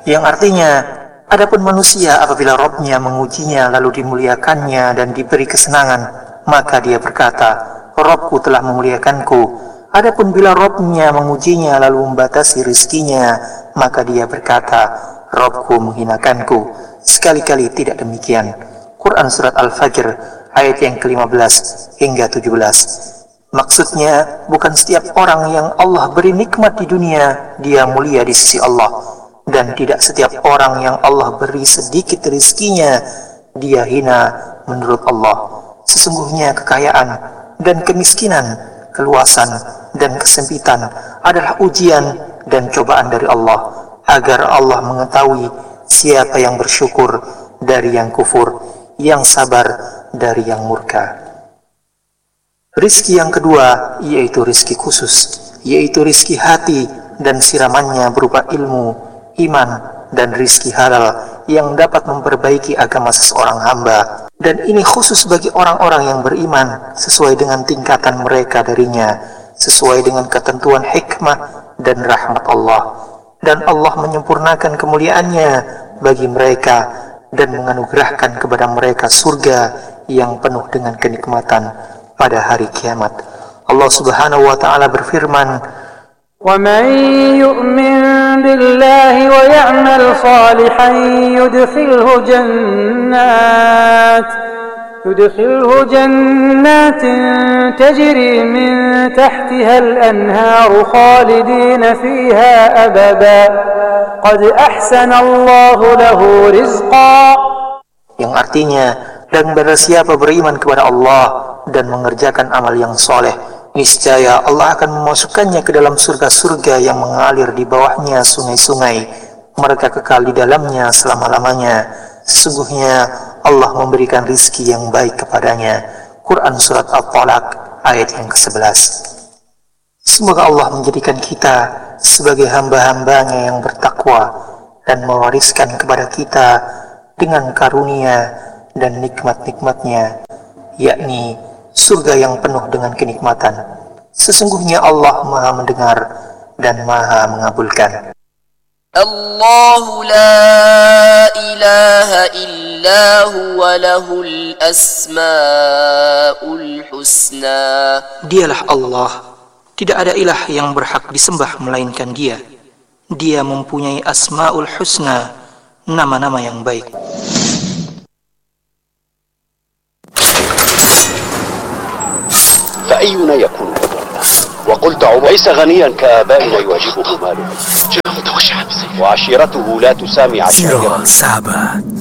Yang artinya, adapun manusia apabila Rabb-Nya mengujinya lalu dimuliakannya dan diberi kesenangan, maka dia berkata, Rabb-Ku telah memuliakanku. Adapun bila Rabb-Nya mengujinya lalu membatasi rizkinya, maka dia berkata, Rabb-Ku menghinakanku. Sekali-kali tidak demikian. Quran Surat Al-Fajr ayat yang ke-15 hingga 17. Maksudnya, bukan setiap orang yang Allah beri nikmat di dunia, dia mulia di sisi Allah. Dan tidak setiap orang yang Allah beri sedikit rizkinya, dia hina menurut Allah. Sesungguhnya kekayaan dan kemiskinan, keluasan dan kesempitan adalah ujian dan cobaan dari Allah, agar Allah mengetahui siapa yang bersyukur dari yang kufur, yang sabar dari yang murka. Rizki yang kedua yaitu rizki khusus, yaitu rizki hati dan siramannya berupa ilmu, iman, dan rizki halal yang dapat memperbaiki agama seseorang hamba. Dan ini khusus bagi orang-orang yang beriman sesuai dengan tingkatan mereka darinya, sesuai dengan ketentuan hikmah dan rahmat Allah. Dan Allah menyempurnakan kemuliaannya bagi mereka dan menganugerahkan kepada mereka surga yang penuh dengan kenikmatan pada hari kiamat. Allah Subhanahu wa taala berfirman, وَمَنْ يُؤْمِنْ بِاللَّهِ وَيَعْمَلْ صَالِحًا يُدْخِلْهُ جَنَّاتٍ تَجْرِي مِنْ تَحْتِهَا الْأَنْهَارُ خَالِدِينَ فِيهَا أَبَدًا قَدْ أَحْسَنَ اللَّهُ لَهُ رِزْقًا. Yang artinya, dan barang siapa beriman kepada Allah dan mengerjakan amal yang soleh, niscaya Allah akan memasukkannya ke dalam surga-surga yang mengalir di bawahnya sungai-sungai. Mereka kekal di dalamnya selama-lamanya. Sesungguhnya Allah memberikan rizki yang baik kepadanya. Quran Surat At-Talaq ayat yang ke-11. Semoga Allah menjadikan kita sebagai hamba-hambanya yang bertakwa dan mewariskan kepada kita dengan karunia dan nikmat-nikmatnya, yakni surga yang penuh dengan kenikmatan. Sesungguhnya Allah Maha mendengar dan Maha mengabulkan. Allahu la ilaha illa huwa lahul asmaul husna. Dialah Allah, tidak ada ilah yang berhak disembah melainkan Dia. Dia mempunyai asmaul husna, nama-nama yang baik. فأينا يكون بدرنا وقلت ليس غنيا كآبائنا يواجهه ماله وعشيرته لا تسامي عشيرته.